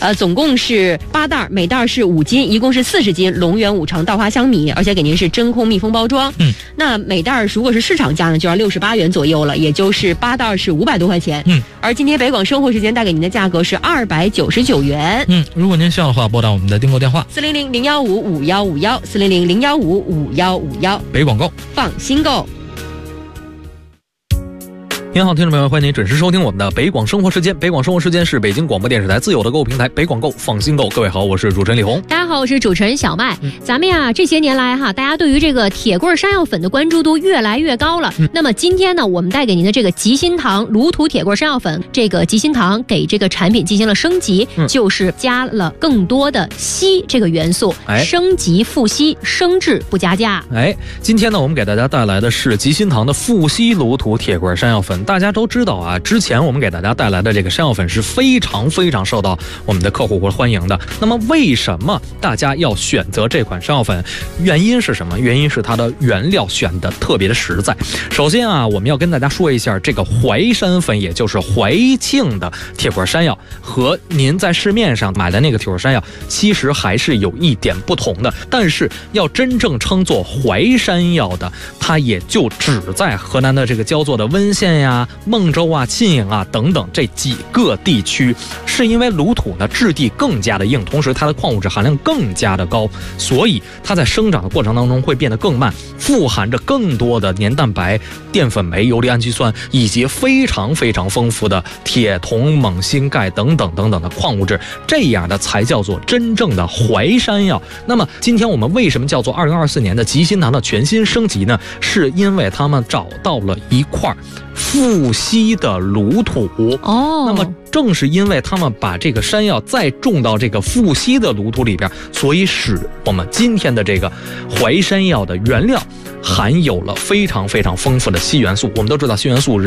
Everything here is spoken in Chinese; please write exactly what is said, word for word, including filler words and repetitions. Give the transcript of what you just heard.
呃，总共是八袋，每袋是五斤，一共是四十斤龙源五常稻花香米，而且给您是真空密封包装。 嗯， 那每袋如果是市场价呢，就要六十八元左右了，也就是八袋是五百多块钱。 嗯， 而今天北广生活时间带给您的价格是二百九十九元。 嗯，如果您需要的话，拨打我们的订购电话四零零零幺五五幺五幺四零零零幺五五幺五幺。 北广购， 放心购。 您好，听众朋友，欢迎您准时收听我们的北广生活时间。北广生活时间是北京广播电视台自有的购物平台北广购放心购。各位好，我是主持人李红。 大家好，我是主持人小麦。嗯、咱们呀，这些年来哈，大家对于这个铁棍山药粉的关注度越来越高了。嗯、那么今天呢，我们带给您的这个吉心堂卤土铁棍山药粉，这个吉心堂给这个产品进行了升级，嗯、就是加了更多的硒这个元素， 哎、 升级复硒，升质不加价。 哎，今天呢，我们给大家带来的是吉心堂的复硒卤土铁棍山药粉。大家都知道啊。啊，之前我们给大家带来的这个山药粉是非常非常受到我们的客户欢迎的。那么为什么大家要选择这款山药粉？原因是什么？原因是它的原料选的特别的实在。首先啊，我们要跟大家说一下，这个淮山粉，也就是怀庆的铁棍山药，和您在市面上买的那个铁棍山药其实还是有一点不同的。但是要真正称作淮山药的，它也就只在河南的这个焦作的温县呀、孟州啊、沁营啊等等这几个地区，是因为卤土呢质地更加的硬，同时它的矿物质含量更加的高，所以它在生长的过程当中会变得更慢，富含着更多的黏蛋白、淀粉酶、游离氨基酸以及非常非常丰富的铁、铜、锰、锌、钙等等等等的矿物质，这样的才叫做真正的淮山药。那么今天我们为什么叫做二零二四年的吉心堂的全新升级呢？是因为他们找到了一块复硒的卤土哦， 那么正是因为他们把这个山药再种到这个复硒的卤土里边，所以使我们今天的这个淮山药的原料含有了非常非常丰富的硒元素。我们都知道硒元素